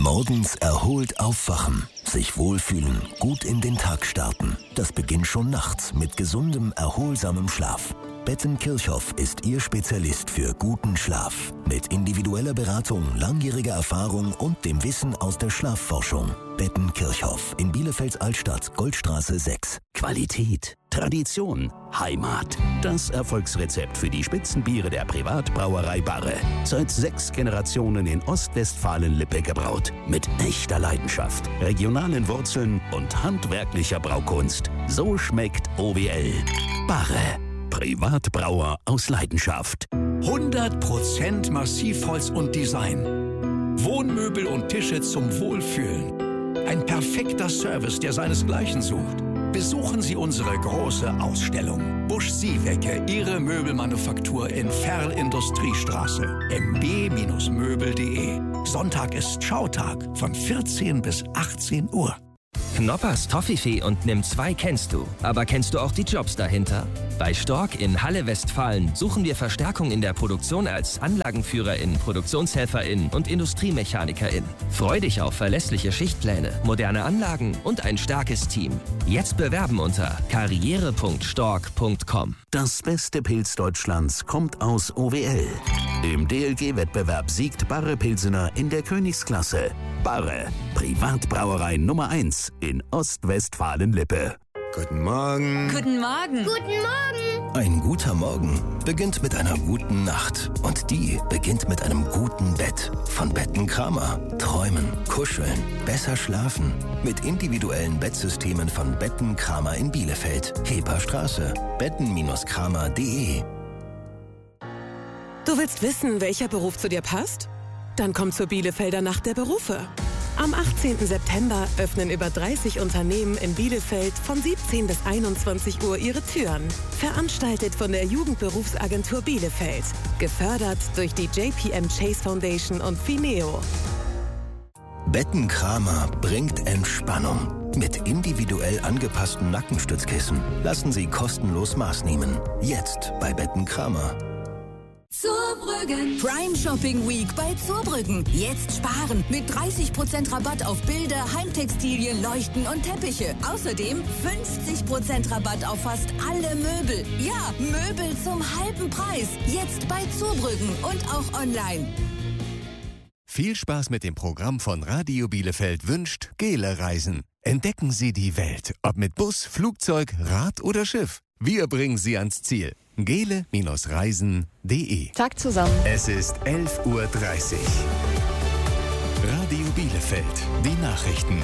Morgens erholt aufwachen, sich wohlfühlen, gut in den Tag starten. Das beginnt schon nachts mit gesundem, erholsamem Schlaf. Bettenkirchhoff ist Ihr Spezialist für guten Schlaf. Mit individueller Beratung, langjähriger Erfahrung und dem Wissen aus der Schlafforschung. Bettenkirchhoff in Bielefelds Altstadt, Goldstraße 6. Qualität, Tradition, Heimat. Das Erfolgsrezept für die Spitzenbiere der Privatbrauerei Barre. Seit 6 Generationen in Ostwestfalen-Lippe gebraut. Mit echter Leidenschaft, regionalen Wurzeln und handwerklicher Braukunst. So schmeckt OWL. Barre. Privatbrauer aus Leidenschaft. 100% Massivholz und Design. Wohnmöbel und Tische zum Wohlfühlen. Ein perfekter Service, der seinesgleichen sucht. Besuchen Sie unsere große Ausstellung. Busch-Siewecke, Ihre Möbelmanufaktur in Ferl-Industriestraße. mb-möbel.de. Sonntag ist Schautag von 14 bis 18 Uhr. Knoppers Toffifee und Nimm 2 kennst du. Aber kennst du auch die Jobs dahinter? Bei Stork in Halle Westfalen suchen wir Verstärkung in der Produktion als Anlagenführerin, Produktionshelferin und Industriemechanikerin. Freu dich auf verlässliche Schichtpläne, moderne Anlagen und ein starkes Team. Jetzt bewerben unter karriere.stork.com. Das beste Pilz Deutschlands kommt aus OWL. Im DLG-Wettbewerb siegt Barre Pilsener in der Königsklasse. Barre, Privatbrauerei Nummer 1 in Ostwestfalen-Lippe. Guten Morgen. Guten Morgen. Guten Morgen. Ein guter Morgen beginnt mit einer guten Nacht. Und die beginnt mit einem guten Bett. Von Bettenkramer. Träumen, kuscheln, besser schlafen. Mit individuellen Bettsystemen von Bettenkramer in Bielefeld. Heperstraße. betten-kramer.de. Du willst wissen, welcher Beruf zu dir passt? Dann komm zur Bielefelder Nacht der Berufe. Am 18. September öffnen über 30 Unternehmen in Bielefeld von 17 bis 21 Uhr ihre Türen. Veranstaltet von der Jugendberufsagentur Bielefeld. Gefördert durch die JPM Chase Foundation und Fineo. Bettenkramer bringt Entspannung. Mit individuell angepassten Nackenstützkissen lassen Sie kostenlos Maß nehmen. Jetzt bei Bettenkramer. Zurbrüggen. Prime Shopping Week bei Zurbrüggen. Jetzt sparen mit 30% Rabatt auf Bilder, Heimtextilien, Leuchten und Teppiche. Außerdem 50% Rabatt auf fast alle Möbel. Ja, Möbel zum halben Preis. Jetzt bei Zurbrüggen und auch online. Viel Spaß mit dem Programm von Radio Bielefeld wünscht Gele Reisen. Entdecken Sie die Welt, ob mit Bus, Flugzeug, Rad oder Schiff. Wir bringen Sie ans Ziel. gele-reisen.de. Tag zusammen. Es ist 11:30 Uhr. Radio Bielefeld, die Nachrichten.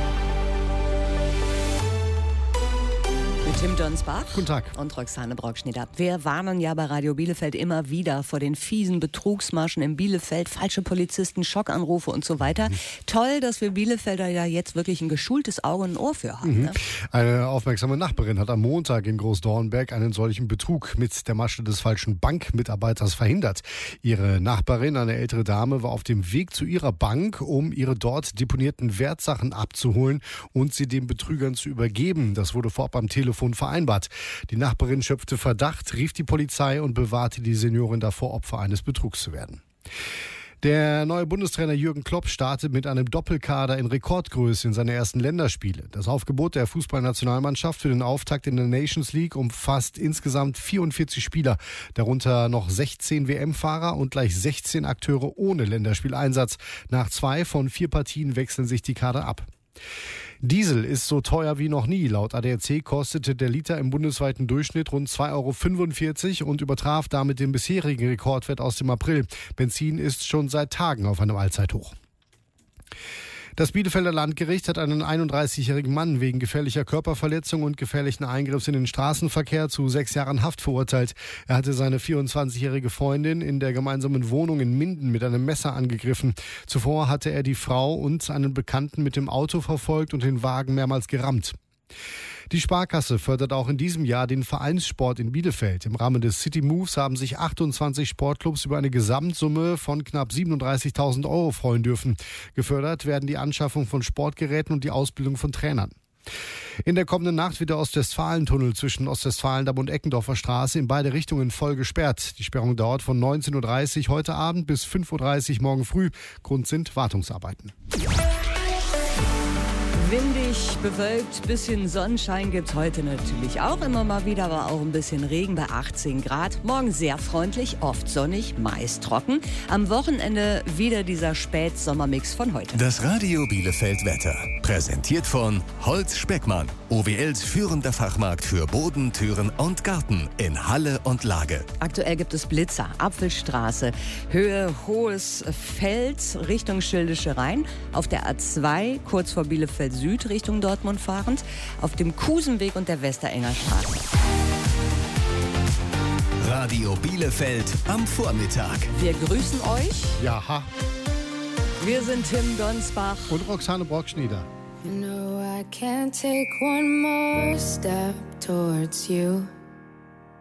Mit Tim Donsbach. Guten Tag. Und Roxane Brockschneider. Wir warnen ja bei Radio Bielefeld immer wieder vor den fiesen Betrugsmaschen in Bielefeld, falsche Polizisten, Schockanrufe und so weiter. Toll, dass wir Bielefelder ja jetzt wirklich ein geschultes Auge und ein Ohr für haben. Ne? Eine aufmerksame Nachbarin hat am Montag in Großdornberg einen solchen Betrug mit der Masche des falschen Bankmitarbeiters verhindert. Ihre Nachbarin, eine ältere Dame, war auf dem Weg zu ihrer Bank, um ihre dort deponierten Wertsachen abzuholen und sie den Betrügern zu übergeben. Das wurde vorab am Telefon vereinbart. Die Nachbarin schöpfte Verdacht, rief die Polizei und bewahrte die Seniorin davor, Opfer eines Betrugs zu werden. Der neue Bundestrainer Jürgen Klopp startet mit einem Doppelkader in Rekordgröße in seine ersten Länderspiele. Das Aufgebot der Fußballnationalmannschaft für den Auftakt in der Nations League umfasst insgesamt 44 Spieler, darunter noch 16 WM-Fahrer und gleich 16 Akteure ohne Länderspieleinsatz. Nach 2 von 4 Partien wechseln sich die Kader ab. Diesel ist so teuer wie noch nie. Laut ADAC kostete der Liter im bundesweiten Durchschnitt rund 2,45 € und übertraf damit den bisherigen Rekordwert aus dem April. Benzin ist schon seit Tagen auf einem Allzeithoch. Das Bielefelder Landgericht hat einen 31-jährigen Mann wegen gefährlicher Körperverletzung und gefährlichen Eingriffs in den Straßenverkehr zu 6 Jahren Haft verurteilt. Er hatte seine 24-jährige Freundin in der gemeinsamen Wohnung in Minden mit einem Messer angegriffen. Zuvor hatte er die Frau und einen Bekannten mit dem Auto verfolgt und den Wagen mehrmals gerammt. Die Sparkasse fördert auch in diesem Jahr den Vereinssport in Bielefeld. Im Rahmen des City Moves haben sich 28 Sportclubs über eine Gesamtsumme von knapp 37.000 € freuen dürfen. Gefördert werden die Anschaffung von Sportgeräten und die Ausbildung von Trainern. In der kommenden Nacht wird der Ostwestfalentunnel zwischen Ostwestfalendamm und Eckendorfer Straße in beide Richtungen voll gesperrt. Die Sperrung dauert von 19:30 Uhr heute Abend bis 5:30 Uhr morgen früh. Grund sind Wartungsarbeiten. Windig, bewölkt, bisschen Sonnenschein gibt's heute natürlich auch immer mal wieder, aber auch ein bisschen Regen bei 18 Grad. Morgen sehr freundlich, oft sonnig, meist trocken. Am Wochenende wieder dieser Spätsommermix von heute. Das Radio Bielefeld Wetter. Präsentiert von Holz Speckmann. OWLs führender Fachmarkt für Boden, Türen und Garten in Halle und Lage. Aktuell gibt es Blitzer, Apfelstraße, Höhe Hohes Feld Richtung Schildische Rhein. Auf der A2 kurz vor Bielefeld Süd Richtung Dortmund fahrend, auf dem Kusenweg und der Westerenger Straße. Radio Bielefeld am Vormittag. Wir grüßen euch. Jaha. Wir sind Tim Donsbach Und Roxane Brockschnieder. You know I can't take one more step towards you.